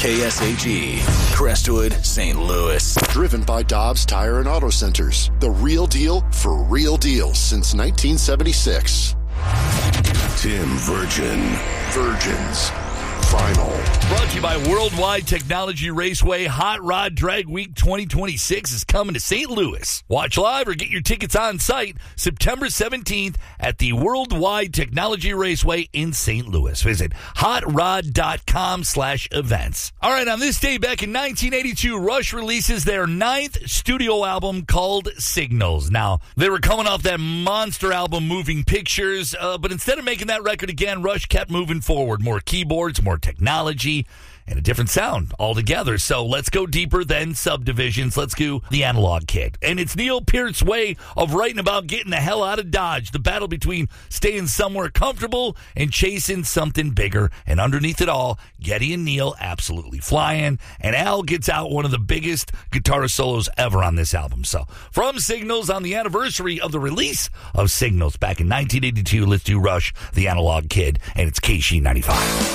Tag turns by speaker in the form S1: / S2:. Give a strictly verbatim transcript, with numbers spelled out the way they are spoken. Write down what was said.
S1: K S A G, Crestwood, Saint Louis.
S2: Driven by Dobbs Tire and Auto Centers. The real deal for real deals since nineteen seventy-six.
S3: Tim Virgin.
S2: Virgins. Final.
S4: Brought to you by Worldwide Technology Raceway. Hot Rod Drag Week twenty twenty-six is coming to Saint Louis. Watch live or get your tickets on site September seventeenth at the Worldwide Technology Raceway in Saint Louis. Visit hotrod.com slash events. All right, on this day back in nineteen eighty-two, Rush releases their ninth studio album called Signals. Now, they were coming off that monster album Moving Pictures, uh, but instead of making that record again, Rush kept moving forward. More keyboards, more technology, and a different sound altogether. So let's go deeper than Subdivisions. Let's do The Analog Kid. And it's Neil Peart's way of writing about getting the hell out of Dodge. The battle between staying somewhere comfortable and chasing something bigger. And underneath it all, Geddy and Neil absolutely flying. And Al gets out one of the biggest guitar solos ever on this album. So from Signals, on the anniversary of the release of Signals back in nineteen eighty-two, let's do Rush, The Analog Kid, and it's K S H E ninety-five.